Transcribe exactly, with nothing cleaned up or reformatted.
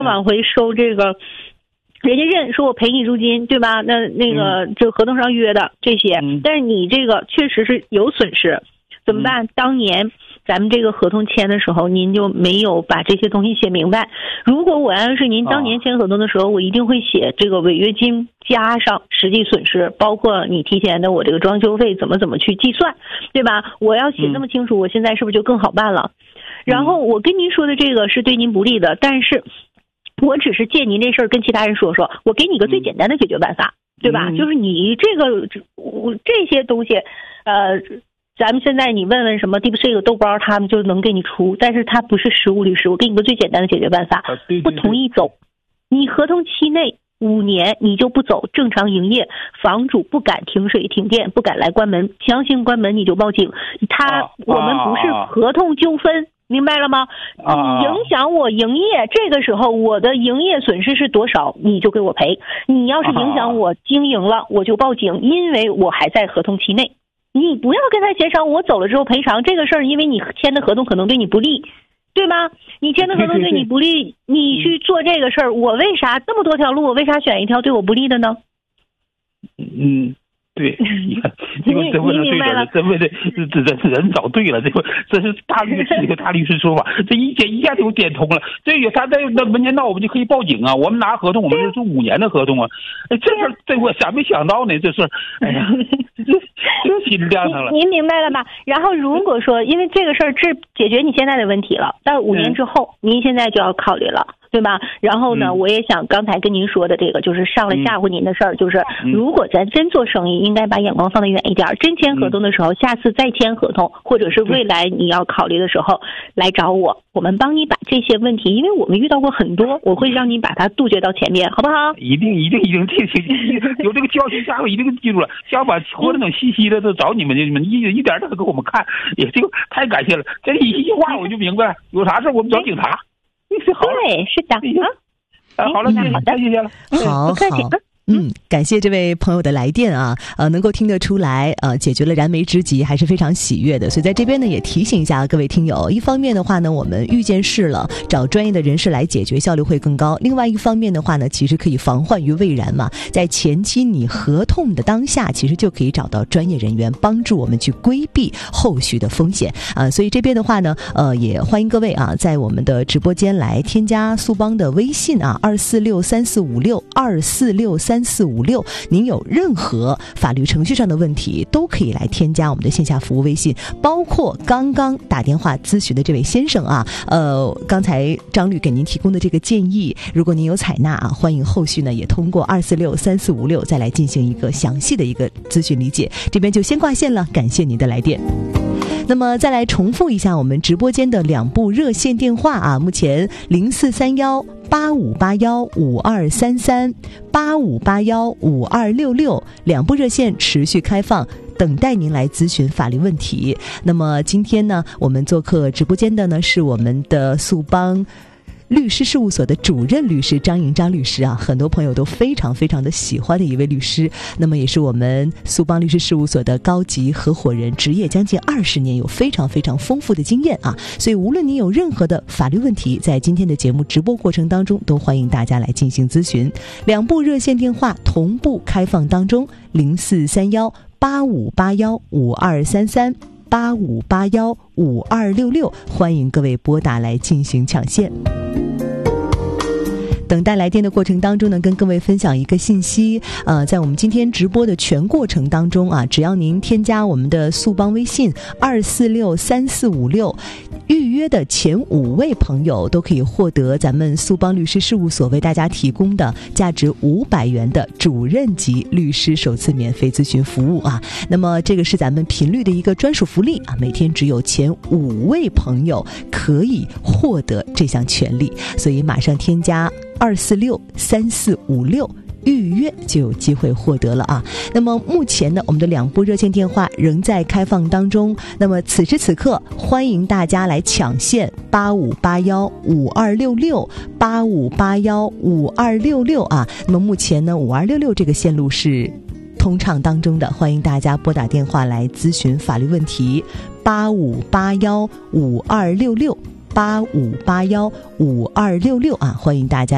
往回收这个。人家认说我赔你租金，对吧？那那个就合同上约的这些， 嗯、 但是你这个确实是有损失，怎么办？嗯、当年咱们这个合同签的时候，您就没有把这些东西写明白。如果我要是您当年签合同的时候，我一定会写这个违约金加上实际损失，包括你提前的我这个装修费怎么怎么去计算，对吧？我要写那么清楚，我现在是不是就更好办了？然后我跟您说的这个是对您不利的，但是。我只是借您这事儿跟其他人说说，我给你个最简单的解决办法，嗯、对吧？嗯、就是你这个这些东西，呃，咱们现在你问问什么地这个豆包，他们就能给你出，但是他不是实务律师，我给你个最简单的解决办法， 啊、对对对不同意走，你合同期内五年你就不走，正常营业，房主不敢停水停电，不敢来关门，强行关门你就报警，他、啊、我们不是合同纠纷。明白了吗？你影响我营业，这个时候我的营业损失是多少，你就给我赔。你要是影响我经营了，我就报警，因为我还在合同期内。你不要跟他协商，我走了之后赔偿这个事儿，因为你签的合同可能对你不利，对吗？你签的合同对你不利，对对对你去做这个事儿，我为啥这么多条路，我为啥选一条对我不利的呢？ 嗯。对，你看，这个真问的对了，真问的这这人找对了，这个这是大律师一个大律师说法，这一点一下就点通了。这个他在那门前道，我们就可以报警啊。我们拿合同，我们是做五年的合同啊。哎，这事这我想没想到呢，这事，哎呀，这这心亮上了。 您明白了吧？然后如果说因为这个事儿治解决你现在的问题了，但五年之后，嗯、您现在就要考虑了。对吧？然后呢、嗯，我也想刚才跟您说的这个，就是上来吓唬您的事儿，嗯、就是如果咱真做生意，应该把眼光放得远一点。真签合同的时候，嗯、下次再签合同，或者是未来你要考虑的时候来找我，我们帮你把这些问题，因为我们遇到过很多，我会让你把它杜绝到前面，好不好？ 一定一定一定，这这有这个教训下，我一定记住了。想把活得整细细的都找你们去，你们一一点都给我们看，也这个太感谢了。这一句话我就明白了，有啥事我们找警察。 对，是的啊，好了， 好的， 谢谢了， 好， 不客气。 嗯，感谢这位朋友的来电啊，呃，能够听得出来，呃，解决了燃眉之急，还是非常喜悦的。所以在这边呢，也提醒一下各位听友，一方面的话呢，我们遇见事了，找专业的人士来解决，效率会更高；另外一方面的话呢，其实可以防患于未然嘛，在前期你合同的当下，其实就可以找到专业人员帮助我们去规避后续的风险啊。所以这边的话呢，呃，也欢迎各位啊，在我们的直播间来添加苏邦的微信啊，二四六三四五六二四六三四五六，您有任何法律程序上的问题都可以来添加我们的线下服务微信，包括刚刚打电话咨询的这位先生啊，呃，刚才张律给您提供的这个建议，如果您有采纳啊，欢迎后续呢也通过二四六三四五六再来进行一个详细的一个咨询理解。这边就先挂线了，感谢您的来电。那么再来重复一下我们直播间的两部热线电话啊，目前零四三幺八五八幺五二三三八五八幺五二六六两部热线持续开放，等待您来咨询法律问题。那么今天呢，我们做客直播间的呢是我们的苏邦律师事务所的主任律师张颖张律师啊，很多朋友都非常非常的喜欢的一位律师，那么也是我们苏邦律师事务所的高级合伙人，执业将近二十年，有非常非常丰富的经验啊。所以无论你有任何的法律问题，在今天的节目直播过程当中，都欢迎大家来进行咨询。两部热线电话同步开放当中，零四三幺八五八幺五二三三八五八幺五二六六，欢迎各位拨打来进行抢线。等待来电的过程当中呢，跟各位分享一个信息，呃，在我们今天直播的全过程当中啊，只要您添加我们的苏邦微信二四六三四五六，预约的前五位朋友都可以获得咱们苏邦律师事务所为大家提供的价值五百元的主任级律师首次免费咨询服务啊。那么这个是咱们频率的一个专属福利啊，每天只有前五位朋友可以获得这项权利，所以马上添加二四六三四五六，预约就有机会获得了啊。那么目前呢，我们的两部热线电话仍在开放当中，那么此时此刻欢迎大家来抢线八五八幺五二六六八五八幺五二六六啊。那么目前呢，五二六六这个线路是通畅当中的，欢迎大家拨打电话来咨询法律问题，八五八幺五二六六八五八幺五二六六啊，欢迎大家